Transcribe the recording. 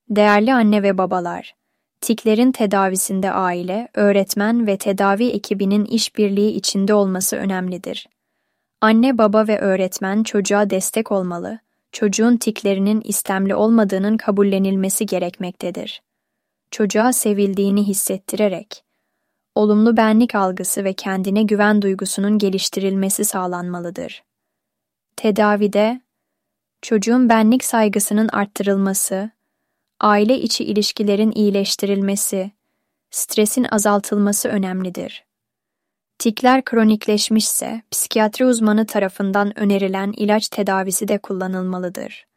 Değerli anne ve babalar, tiklerin tedavisinde aile, öğretmen ve tedavi ekibinin işbirliği içinde olması önemlidir. Anne, baba ve öğretmen çocuğa destek olmalı, çocuğun tiklerinin istemli olmadığının kabullenilmesi gerekmektedir. Çocuğa sevildiğini hissettirerek, olumlu benlik algısı ve kendine güven duygusunun geliştirilmesi sağlanmalıdır. Tedavide, çocuğun benlik saygısının arttırılması, aile içi ilişkilerin iyileştirilmesi, stresin azaltılması önemlidir. Tikler kronikleşmişse, psikiyatri uzmanı tarafından önerilen ilaç tedavisi de kullanılmalıdır.